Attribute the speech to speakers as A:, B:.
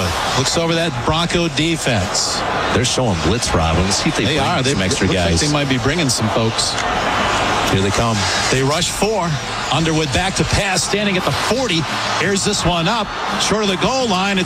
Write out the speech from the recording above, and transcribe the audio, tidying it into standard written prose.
A: Looks over that Bronco defense.
B: They're showing blitz, Rob. Let's see if they
A: are.
B: some extra
A: look
B: guys.
A: like they might be bringing some folks.
B: Here they come.
A: They rush 4. Underwood back to pass, standing at the 40. Here's this one up, short of the goal line. It's